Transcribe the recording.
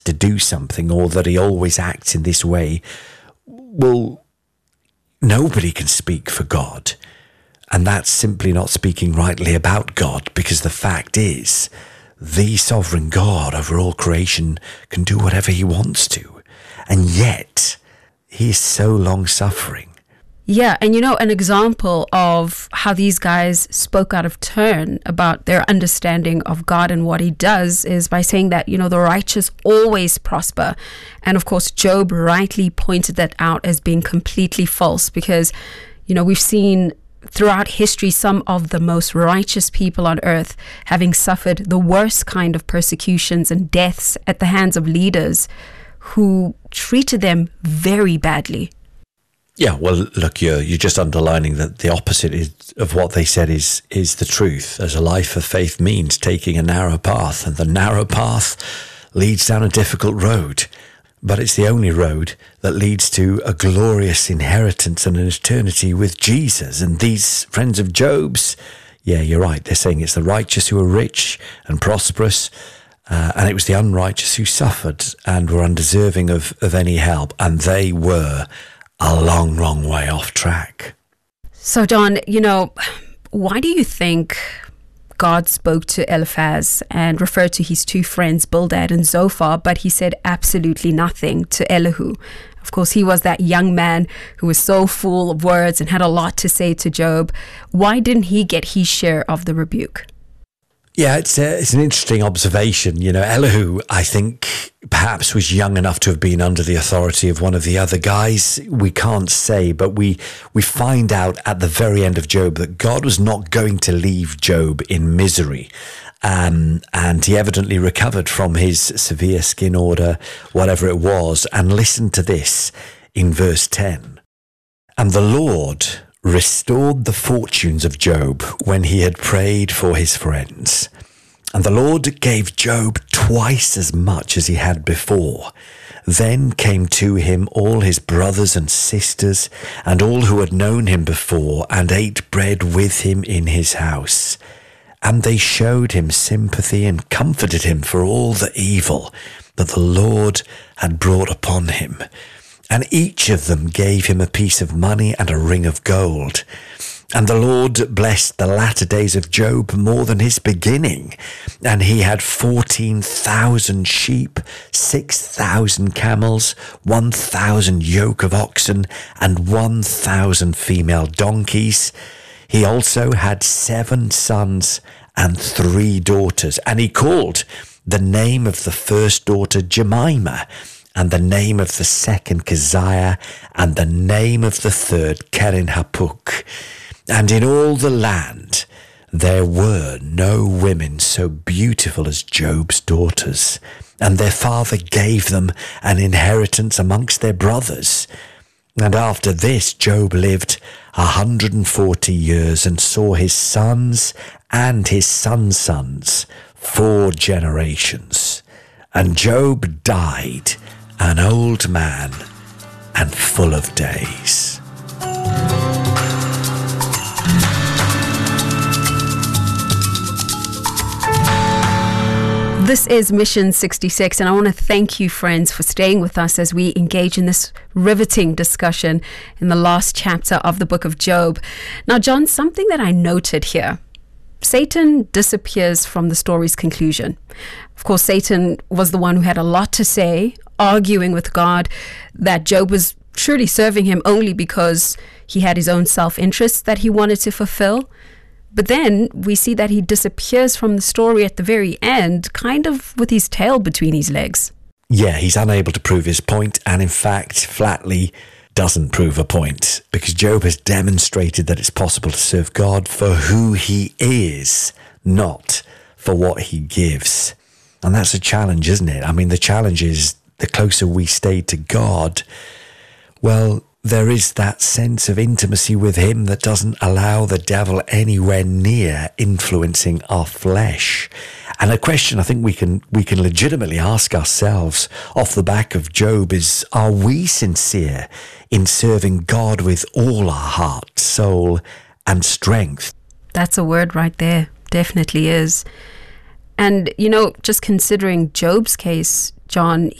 to do something, or that he always acts in this way, well, nobody can speak for God. And that's simply not speaking rightly about God, because the fact is, the sovereign God over all creation can do whatever he wants to. And yet, he is so long-suffering. Yeah, and an example of how these guys spoke out of turn about their understanding of God and what he does is by saying that, the righteous always prosper. And of course, Job rightly pointed that out as being completely false because, we've seen throughout history some of the most righteous people on earth having suffered the worst kind of persecutions and deaths at the hands of leaders who treated them very badly. Yeah, well, look, you're just underlining that the opposite of what they said is the truth. As a life of faith means taking a narrow path, and the narrow path leads down a difficult road. But it's the only road that leads to a glorious inheritance and an eternity with Jesus. And these friends of Job's, yeah, you're right. They're saying it's the righteous who are rich and prosperous, and it was the unrighteous who suffered and were undeserving of any help. And they were a long, long way off track. So, Don, why do you think God spoke to Eliphaz and referred to his two friends, Bildad and Zophar, but he said absolutely nothing to Elihu? Of course, he was that young man who was so full of words and had a lot to say to Job. Why didn't he get his share of the rebuke? Yeah, it's an interesting observation. Elihu, I think, perhaps was young enough to have been under the authority of one of the other guys. We can't say, but we find out at the very end of Job that God was not going to leave Job in misery. And he evidently recovered from his severe skin order, whatever it was. And listen to this in verse 10. And the Lord restored the fortunes of Job when he had prayed for his friends. And the Lord gave Job twice as much as he had before. Then came to him all his brothers and sisters, and all who had known him before, and ate bread with him in his house. And they showed him sympathy and comforted him for all the evil that the Lord had brought upon him. And each of them gave him a piece of money and a ring of gold. And the Lord blessed the latter days of Job more than his beginning. And he had 14,000 sheep, 6,000 camels, 1,000 yoke of oxen, and 1,000 female donkeys. He also had 7 sons and 3 daughters. And he called the name of the first daughter Jemimah, and the name of the second Keziah, and the name of the third Keren-hapuk. And in all the land there were no women so beautiful as Job's daughters, and their father gave them an inheritance amongst their brothers. And after this Job lived 140 years, and saw his sons and his sons' sons 4 generations. And Job died an old man and full of days. This is Mission 66, and I want to thank you, friends, for staying with us as we engage in this riveting discussion in the last chapter of the book of Job. Now, John, something that I noted here. Satan disappears from the story's conclusion. Of course, Satan was the one who had a lot to say, arguing with God that Job was truly serving him only because he had his own self-interest that he wanted to fulfill. But then we see that he disappears from the story at the very end, kind of with his tail between his legs. Yeah, he's unable to prove his point, and in fact, flatly doesn't prove a point, because Job has demonstrated that it's possible to serve God for who he is, not for what he gives. And that's a challenge, isn't it? I mean, the challenge is the closer we stay to God, well, there is that sense of intimacy with him that doesn't allow the devil anywhere near influencing our flesh. And a question I think we can legitimately ask ourselves off the back of Job is, are we sincere in serving God with all our heart, soul, and strength? That's a word right there. Definitely is. And, just considering Job's case, John,